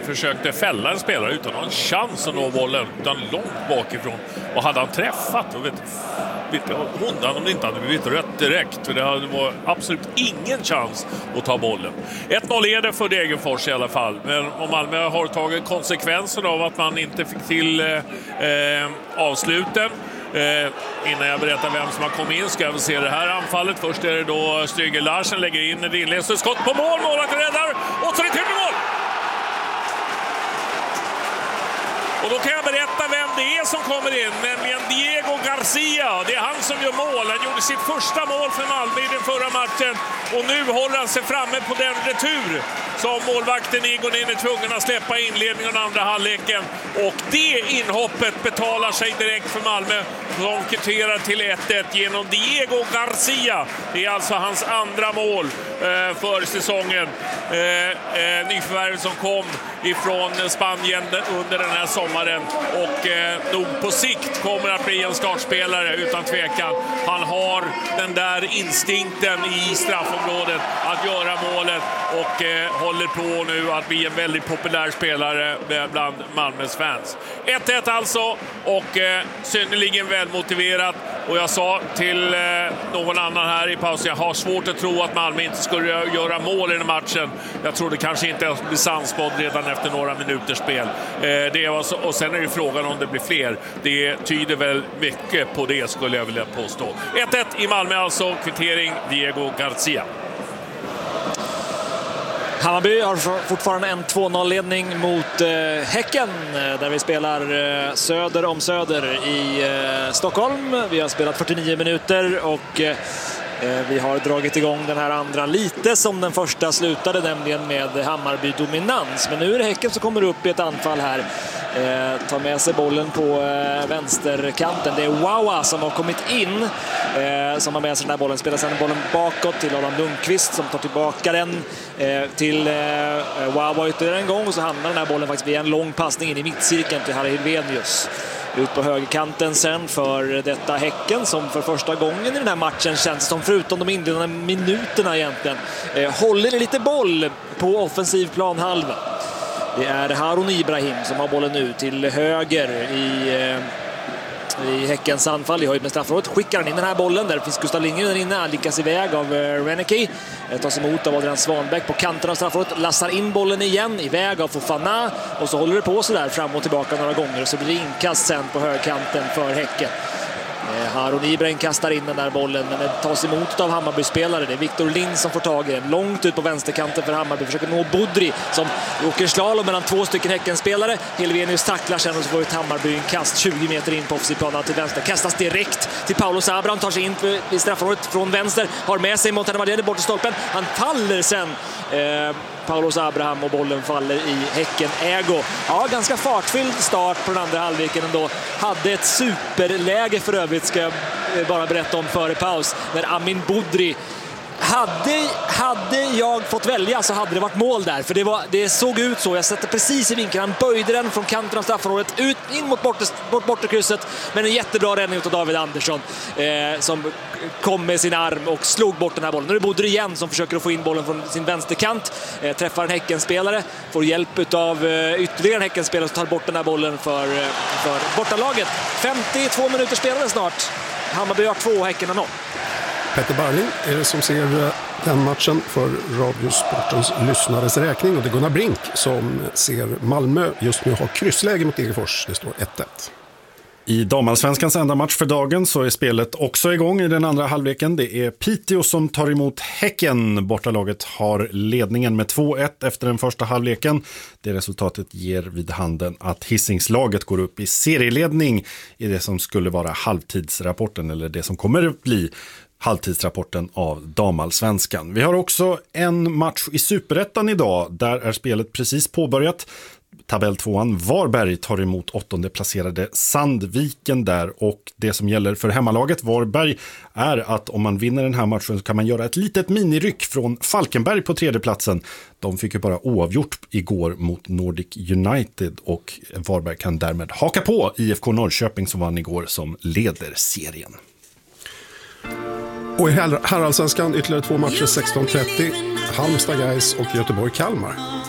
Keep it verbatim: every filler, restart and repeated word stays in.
försökte fälla en spelare utan någon chans att nå bollen, utan långt bakifrån. Och hade han träffat, och vet, vet hundan om det inte hade blivit rött direkt, för det hade var absolut ingen chans att ta bollen. ett noll leder för Degerfors i alla fall, men om Malmö har tagit konsekvensen av att man inte fick till eh, eh, avsluten. Eh, innan jag berättar vem som har kommit in ska jag se det här anfallet. Först är det då Stryger Larsen lägger in ett inledande skott på mål, målet räddar och så är det till mål. Och då kan jag berätta vem det är som kommer in, nämligen Diego Garcia. Det är han som gör mål. Han gjorde sitt första mål för Malmö i den förra matchen. Och nu håller han sig framme på den retur som målvakten Igonin är tvungen att släppa i inledningen av andra halvleken. Och det inhoppet betalar sig direkt för Malmö. De kvitterar till ett ett genom Diego Garcia. Det är alltså hans andra mål eh, för säsongen. Eh, eh, nyförvärvet som kom ifrån Spanien under den här sommaren. Och eh, nog på sikt kommer att bli en startspelare utan tvekan. Han har den där instinkten i straffområdet att göra målet och eh, håller på nu att bli en väldigt populär spelare bland Malmös fans. ett ett alltså, och eh, synnerligen välmotiverat. Och jag sa till eh, någon annan här i paus, jag har svårt att tro att Malmö inte skulle göra mål i den matchen. Jag trodde kanske inte att det blir sannspådd redan efter några minuters spel. Eh, det var så, och sen är det frågan om det blir fler. Det tyder väl mycket på det, skulle jag vilja påstå. ett ett i Malmö alltså, kvittering Diego Garcia. Hammarby har fortfarande en två noll-ledning mot eh, Häcken, där vi spelar eh, söder om söder i eh, Stockholm. Vi har spelat fyrtionio minuter och eh, vi har dragit igång den här andra lite som den första slutade, nämligen med Hammarby-dominans. Men nu är det Häcken som kommer upp i ett anfall här. Eh, tar med sig bollen på eh, vänsterkanten. Det är Wawa som har kommit in, eh, som har med sig den här bollen. Spelar sedan bollen bakåt till Adam Lundqvist som tar tillbaka den eh, till eh, Wawa ytterligare en gång. Och så hamnar den här bollen faktiskt via en lång passning in i mittcirkeln till Harry Hilvenius. Ut på högerkanten sen för detta Häcken som för första gången i den här matchen känns som, förutom de inledande minuterna egentligen, eh, håller lite boll på offensiv planhalva. Det är Harun Ibrahim som har bollen nu till höger i, eh, i Häckens anfall. Vi har ju med straffområdet, skickar han in den här bollen. Där finns Gustav Lindgren där inne, han lyckas iväg av eh, Reneke. Tas emot av Adrian Svanbäck på kanten av straffområdet. Lassar in bollen igen, iväg av Fofana. Och så håller det på så där fram och tillbaka några gånger. Och så blir det inkast sen på högerkanten för Häcken. Harun Ibrahim kastar in den där bollen, men den tas emot av Hammarby-spelare. Det är Victor Lind som får tag i den. Långt ut på vänsterkanten för Hammarby. Försöker nå Budri som åker slalom mellan två stycken Häcken-spelare. Helvenius tacklar sen och så får ett Hammarby en kast tjugo meter in på offensivplanen till vänster. Kastas direkt till Paulos Abraham. Tar sig in i straffområdet från vänster. Har med sig Montana Madrid bort i stolpen. Han faller sen. Eh, Paulos Abraham och bollen faller i Häcken-ägo. Ja, ganska fartfylld start på den andra halvleken ändå. Hade ett superläge för övrigt, ska jag bara berätta om före paus, när Amin Budri Hade, hade jag fått välja så hade det varit mål där. För det, var, det såg ut så. Jag sätter precis i vinkeln. Han böjde den från kanten av straffområdet ut in mot bortakrysset. Men en jättebra räddning av David Andersson eh, som kom med sin arm och slog bort den här bollen. Nu är det Bodre igen som försöker att få in bollen från sin vänsterkant. Eh, träffar en Häckenspelare. Får hjälp av eh, ytterligare en Häckenspelare som tar bort den här bollen för, eh, för bortalaget. femtiotvå minuter spelade snart. Hammarby har två, Häcken har noll. Petter Barling är det som ser den matchen för Radiosportens lyssnares räkning. Och det är Gunnar Brink som ser Malmö just nu har kryssläge mot Degerfors. Det står ett ett. I damallsvenskans enda match för dagen så är spelet också igång i den andra halvleken. Det är Piteå som tar emot Häcken. Bortalaget har ledningen med två ett efter den första halvleken. Det resultatet ger vid handen att Hisingslaget går upp i serieledning i det som skulle vara halvtidsrapporten, eller det som kommer att bli halvtidsrapporten av damallsvenskan. Vi har också en match i Superettan idag. Där är spelet precis påbörjat. Tabelltvåan Varberg tar emot åttonde placerade Sandviken där, och det som gäller för hemmalaget Varberg är att om man vinner den här matchen så kan man göra ett litet miniryck från Falkenberg på tredje platsen. De fick ju bara oavgjort igår mot Nordic United, och Varberg kan därmed haka på I F K Norrköping som vann igår som leder serien. Och i herrallsvenskan ytterligare två matcher sexton trettio, Halmstad Gais och Göteborg Kalmar.